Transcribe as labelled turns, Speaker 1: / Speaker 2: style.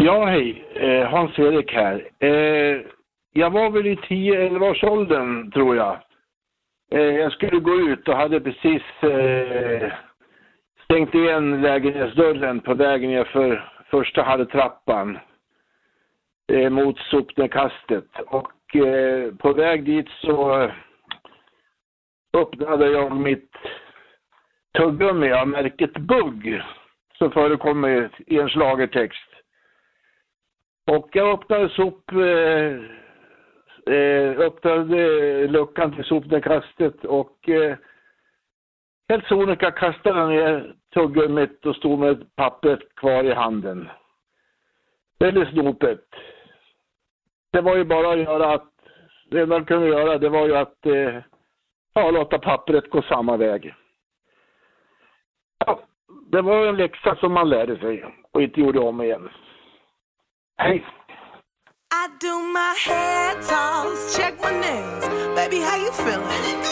Speaker 1: Ja, hej. Hans-Erik här. Jag var väl i 10-11 års åldern, tror jag. Jag skulle gå ut och hade precis stängt igen lägenhetsdörren på vägen ner för första halvtrappan mot sopnedkastet. Och på väg dit så öppnade jag mitt tuggummi av märket Bugg som förekommer i en schlagertext. Och jag öppnade öppnade luckan till sopnedkastet och helt sonika kastade ner tuggummit och stod med pappret kvar i handen. Väldigt snopet. Det var ju bara att göra att det man kunde göra, det var ju att låta pappret gå samma väg. Ja, det var en läxa som man lärde sig och inte gjorde om igen. Hej!
Speaker 2: I do my hair toss, check my nails. Baby, how you feeling?